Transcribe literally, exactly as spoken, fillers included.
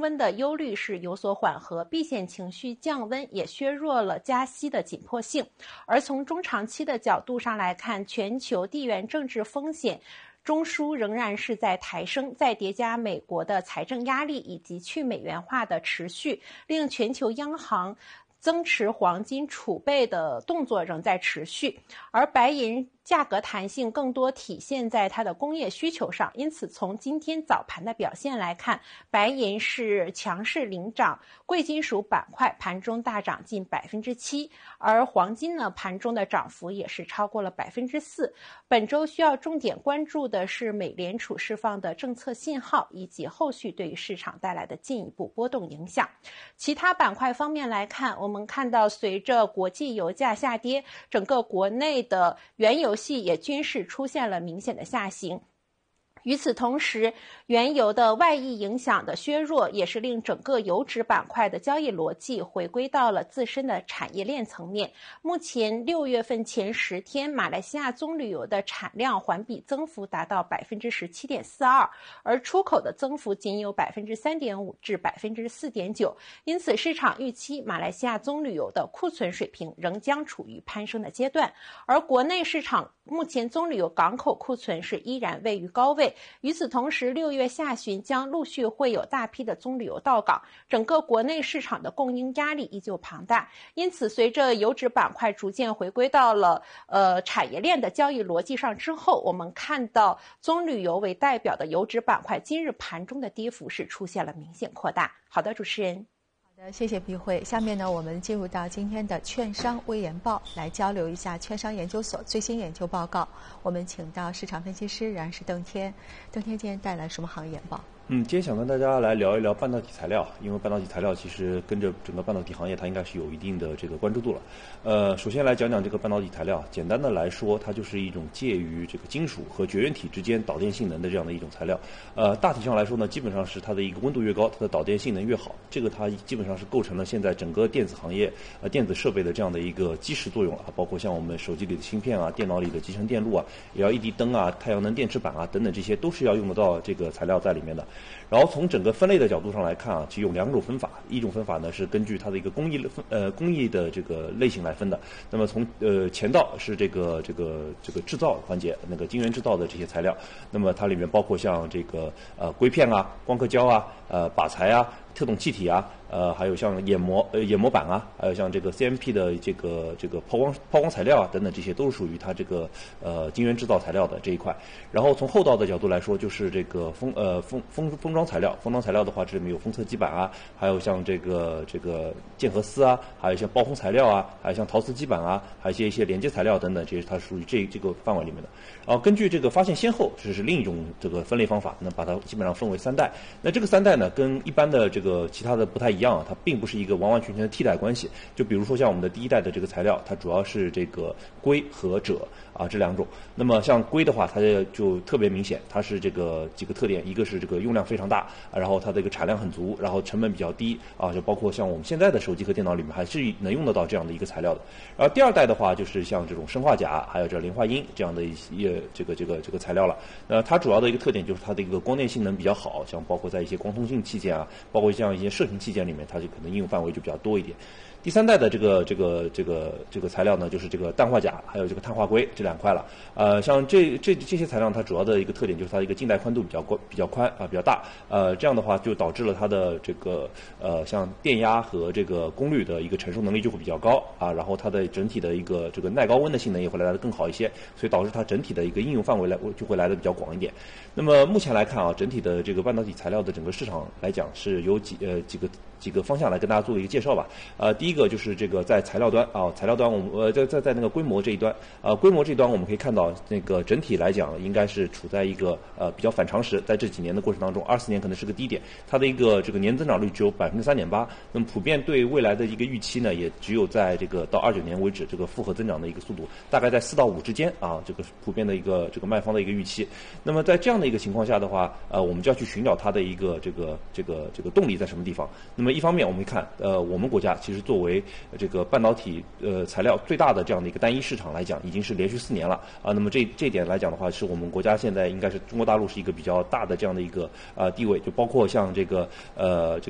温的忧虑是有所缓和，避险情绪降温，也削弱了加息的紧迫性。而从中长期的角度上来看，全球地缘政治风险中枢仍然是在抬升，再叠加美国的财政压力以及去美元化的持续，令全球央行增持黄金储备的动作仍在持续，而白银价格弹性更多体现在它的工业需求上，因此从今天早盘的表现来看，白银是强势领涨，贵金属板块盘中大涨近百分之七，而黄金呢盘中的涨幅也是超过了百分之四。本周需要重点关注的是美联储释放的政策信号以及后续对于市场带来的进一步波动影响。其他板块方面来看，我们看到随着国际油价下跌，整个国内的原油系也均是出现了明显的下行。与此同时，原油的外溢影响的削弱，也是令整个油脂板块的交易逻辑回归到了自身的产业链层面。目前六月份前十天，马来西亚棕榈油的产量环比增幅达到百分之十七点四二，而出口的增幅仅有百分之三点五至百分之四点九。因此，市场预期马来西亚棕榈油的库存水平仍将处于攀升的阶段，而国内市场目前棕榈油港口库存是依然位于高位。与此同时，六月下旬将陆续会有大批的棕榈油到港，整个国内市场的供应压力依旧庞大。因此，随着油脂板块逐渐回归到了呃产业链的交易逻辑上之后，我们看到棕榈油为代表的油脂板块今日盘中的跌幅是出现了明显扩大。好的，主持人。 好的，谢谢碧慧。下面呢，我们进入到今天的券商微研报，来交流一下券商研究所最新研究报告。我们请到市场分析师然是邓天，邓天今天带来什么行业研报？ 嗯，今天想跟大家来聊一聊半导体材料，因为半导体材料其实跟着整个半导体行业，它应该是有一定的这个关注度了。呃，首先来讲讲这个半导体材料，简单的来说，它就是一种介于这个金属和绝缘体之间导电性能的这样的一种材料。呃，大体上来说呢，基本上是它的一个温度越高，它的导电性能越好。这个它基本上是构成了现在整个电子行业呃电子设备的这样的一个基石作用啊，包括像我们手机里的芯片啊、电脑里的集成电路啊、L E D 灯啊、太阳能电池板啊等等，这些都是要用得到这个材料在里面的。然后从整个分类的角度上来看啊，其实有两种分法，一种分法呢是根据它的一个工艺分呃工艺的这个类型来分的。那么从呃前道是这个这个这个制造环节，那个晶圆制造的这些材料，那么它里面包括像这个呃硅片啊、光刻胶啊、呃靶材啊、特动气体啊，呃，还有像眼膜呃眼膜板啊，还有像这个 C M P 的这个这个抛光抛光材料啊等等，这些都是属于它这个呃晶圆制造材料的这一块。然后从后道的角度来说，就是这个封呃封封封装材料，封装材料的话，这里面有封测基板啊，还有像这个这个剑合丝啊，还有像包封材料啊，还有像陶瓷基板啊，还有一些一些连接材料等等，这些它属于这这个范围里面的。然后根据这个发现先后，这是另一种这个分类方法，那把它基本上分为三代。那这个三代呢，跟一般的这个其他的不太一样啊，它并不是一个完完全全的替代关系。就比如说像我们的第一代的这个材料，它主要是这个硅和锗啊这两种。那么像硅的话，它就特别明显，它是这个几个特点，一个是这个用量非常大，然后它的一个产量很足，然后成本比较低啊，就包括像我们现在的手机和电脑里面还是能用得到这样的一个材料的。然后第二代的话，就是像这种砷化钾还有这磷化铟这样的一些这个这个这个材料了。那它主要的一个特点就是它的一个光电性能比较好，像包括在一些光通信器件啊，包括像一些射频器件里面，它就可能应用范围就比较多一点。第三代的这个这个这个这个材料呢，就是这个氮化钾还有这个碳化硅这两块了。呃，像这这这些材料，它主要的一个特点就是它的一个静带宽度比较宽比较宽啊比较大。呃，这样的话就导致了它的这个呃像电压和这个功率的一个承受能力就会比较高啊，然后它的整体的一个这个耐高温的性能也会来得更好一些，所以导致它整体的一个应用范围来就会来得比较广一点。那么目前来看啊，整体的这个半导体材料的整个市场来讲是有几呃几个几个方向来跟大家做一个介绍吧。呃，第一个就是这个在材料端啊，材料端我们呃在在在那个规模这一端，呃规模这一端我们可以看到，那个整体来讲应该是处在一个呃比较反常识，在这几年的过程当中，二四年可能是个低点，它的一个这个年增长率只有百分之三点八，那么普遍对未来的一个预期呢，也只有在这个到二九年为止，这个复合增长的一个速度大概在四到五之间啊，这个普遍的一个这个卖方的一个预期。那么在这样的一个情况下的话，呃，我们就要去寻找它的一个这个这个这个动力在什么地方。那么一方面我们看，呃，我们国家其实作为这个半导体呃材料最大的这样的一个单一市场来讲，已经是连续四年了啊。那么这这一点来讲的话，是我们国家现在应该是中国大陆是一个比较大的这样的一个呃地位，就包括像这个呃这